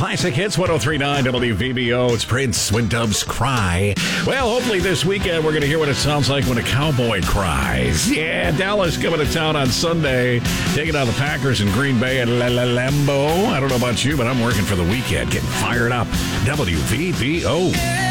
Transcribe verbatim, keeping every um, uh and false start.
Classic Hits one oh three point nine W V B O. It's Prince, When Doves Cry. Well, hopefully this weekend we're going to hear what it sounds like when a cowboy cries. Yeah, Dallas coming to town on Sunday, taking on the Packers in Green Bay at La La Lambeau. I don't know about you, but I'm working for the weekend, getting fired up. W V B O.